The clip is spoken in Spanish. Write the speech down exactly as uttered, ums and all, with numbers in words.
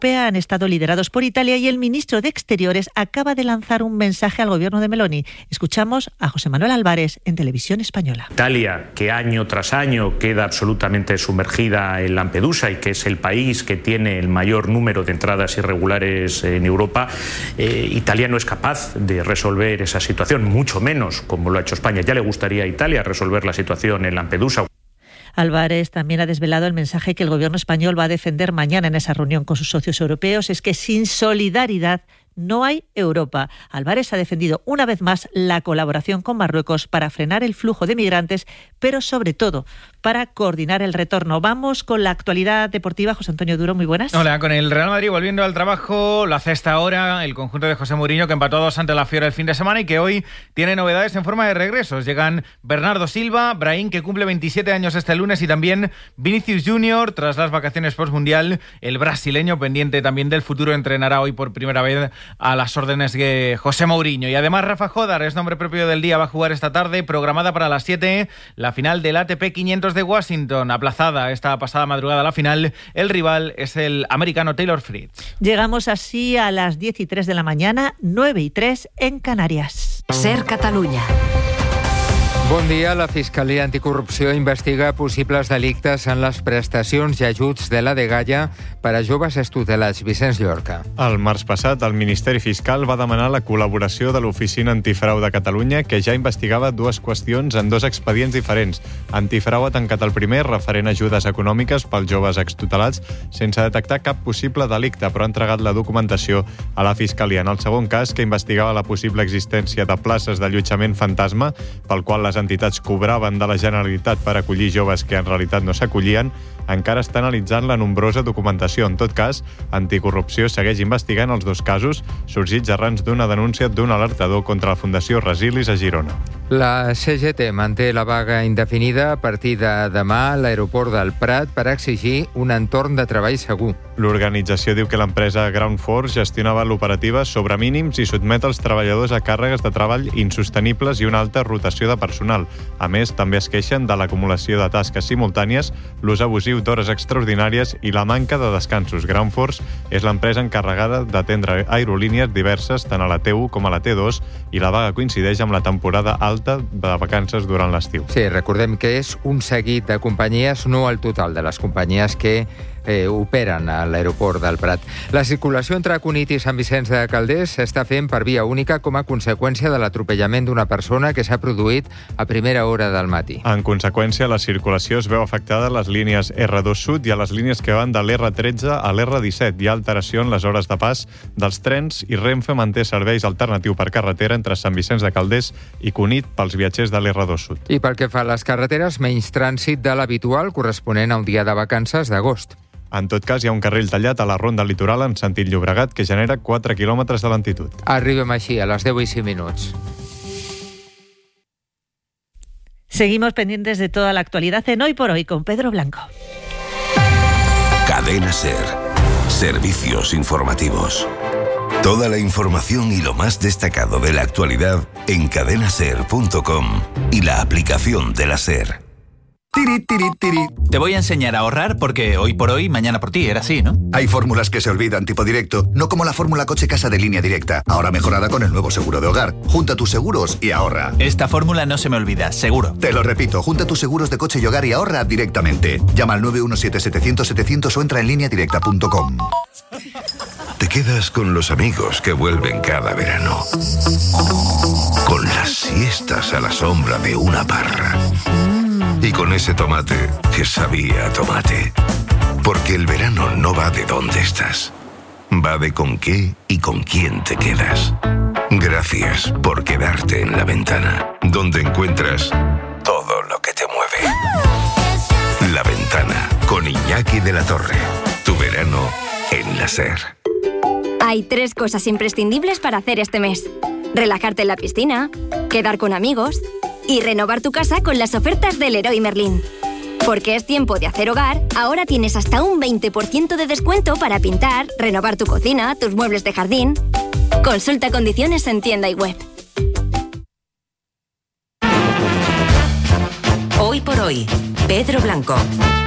Europea han estado liderados por Italia y el ministro de Exteriores acaba de lanzar un mensaje al gobierno de Meloni. Escuchamos a José Manuel Álvarez en Televisión Española. Italia, que año tras año queda absolutamente sumergida en Lampedusa y que es el país que tiene el mayor número de entradas irregulares en Europa, eh, Italia no es capaz de resolver esa situación, mucho menos como lo ha hecho España. Ya le gustaría a Italia resolver la situación en Lampedusa. Álvarez también ha desvelado el mensaje que el gobierno español va a defender mañana en esa reunión con sus socios europeos, es que sin solidaridad no hay Europa. Álvarez ha defendido una vez más la colaboración con Marruecos para frenar el flujo de migrantes, pero sobre todo para coordinar el retorno. Vamos con la actualidad deportiva. José Antonio Duro, muy buenas. Hola, con el Real Madrid volviendo al trabajo, lo hace a esta hora el conjunto de José Mourinho, que empató a dos ante la Fiora el fin de semana y que hoy tiene novedades en forma de regresos. Llegan Bernardo Silva, Brahim, que cumple veintisiete años este lunes, y también Vinicius junior tras las vacaciones postmundial. El brasileño, pendiente también del futuro, entrenará hoy por primera vez a las órdenes de José Mourinho. Y además Rafa Jodar, es nombre propio del día, va a jugar esta tarde, programada para las siete, la final del A T P quinientos de Washington, aplazada esta pasada madrugada la final. El rival es el americano Taylor Fritz. Llegamos así a las diez y tres de la mañana, nueve y tres en Canarias. Ser Catalunya. Bon dia. La Fiscalia Anticorrupció investiga possibles delictes en les prestacions i ajuts de la dgaia per a joves extutelats. Vicenç Llorca. El març passat, el Ministeri Fiscal va demanar la col·laboració de l'Oficina Antifrau de Catalunya, que ja investigava dues qüestions en dos expedients diferents. Antifrau ha tancat el primer, referent a ajudes econòmiques pels joves extutelats, sense detectar cap possible delicte, però ha entregat la documentació a la Fiscalia. En el segon cas, que investigava la possible existència de places d'allotjament fantasma, pel qual les entitats cobraven de la Generalitat per acollir joves que en realitat no s'acollien, encara està analitzant la nombrosa documentació. En tot cas, Anticorrupció segueix investigant els dos casos sorgits arran d'una denúncia d'un alertador contra la Fundació Resilis a Girona. La C G T manté la vaga indefinida a partir de demà a l'aeroport del Prat per exigir un entorn de treball segur. L'organització diu que l'empresa Ground Force gestionava l'operativa sobre mínims i sotmet els treballadors a càrregues de treball insostenibles i una alta rotació de personal. A més, també es queixen de l'acumulació de tasques simultànies, l'ús abusiu d'hores extraordinàries i la manca de descansos. Ground Force és l'empresa encarregada d'atendre aerolínies diverses tant a la T u com a la T dos, i la vaga coincideix amb la temporada alta de vacances durant l'estiu. Sí, recordem que és un seguit de companyies, no el total de les companyies que eh, operen a l'aeroport del Prat. La circulació entre Cunit i Sant Vicenç de Calders s'està fent per via única com a conseqüència de l'atropellament d'una persona que s'ha produït a primera hora del matí. En conseqüència, la circulació es veu afectada a les línies R dos Sud i a les línies que van de l'R tretze a l'R disset. Hi ha alteració en les hores de pas dels trens i Renfe manté serveis alternatius per carretera entre Sant Vicenç de Calders i Cunit pels viatgers de l'R dos Sud. I pel que fa a les carreteres, menys trànsit de l'habitual corresponent a un dia de vacances d'agost. En tot cas, hi ha un carril tallat a la ronda litoral en sentit Llobregat que genera quatre quilòmetres de lentitud. Arribem així a les deu i cinc minuts. Seguimos pendientes de toda la actualidad en Hoy por Hoy con Pedro Blanco. Cadena SER. Servicios informativos. Toda la información y lo más destacado de la actualidad en cadena ser punto com y la aplicación de la SER. Tiri, tiri, tiri. Te voy a enseñar a ahorrar porque hoy por hoy, mañana por ti, era así, ¿no? Hay fórmulas que se olvidan, tipo directo, no como la fórmula coche-casa de Línea Directa, ahora mejorada con el nuevo seguro de hogar. Junta tus seguros y ahorra. Esta fórmula no se me olvida, seguro. Te lo repito, junta tus seguros de coche y hogar y ahorra directamente. Llama al nueve uno siete setecientos setecientos o entra en línea directa punto com. Te quedas con los amigos que vuelven cada verano. Con las siestas a la sombra de una parra. Y con ese tomate que sabía a tomate. Porque el verano no va de dónde estás. Va de con qué y con quién te quedas. Gracias por quedarte en La Ventana, donde encuentras todo lo que te mueve. La Ventana, con Iñaki de la Torre. Tu verano en la SER. Hay tres cosas imprescindibles para hacer este mes. Relajarte en la piscina, quedar con amigos y renovar tu casa con las ofertas del Leroy Merlin. Porque es tiempo de hacer hogar, ahora tienes hasta un veinte por ciento de descuento para pintar, renovar tu cocina, tus muebles de jardín. Consulta condiciones en tienda y web. Hoy por hoy, Pedro Blanco.